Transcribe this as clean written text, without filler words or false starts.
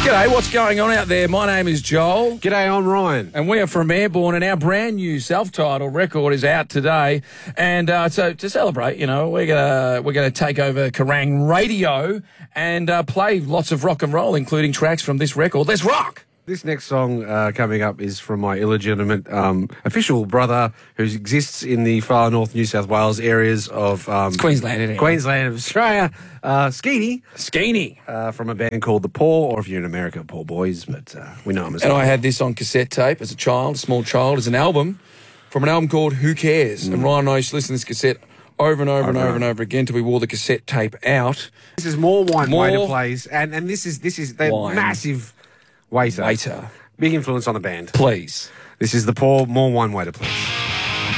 G'day, what's going on out there? My name is Joel. G'day, I'm Ryan. And we are from Airborne, and our brand new self-titled record is out today. And so to celebrate, you know, we're gonna take over Kerrang Radio and play lots of rock and roll, including tracks from this record. Let's rock! This next song coming up is from my illegitimate official brother who exists in the far north New South Wales areas of It's Queensland, isn't it? Queensland of Australia. Skeeny. From a band called The Paw, or if you're in America, Paw Boys, but we know them as And well. I had this on cassette tape as a child, a small child, as an album from an album called Who Cares? And Ryan and I used to listen to this cassette over and over again till we wore the cassette tape out. This is more Wine Waiter plays, and this is the Wine. massive Waiter. Waiter. Big influence on the band. Please. This is The Paw, more Wine Waiter, please.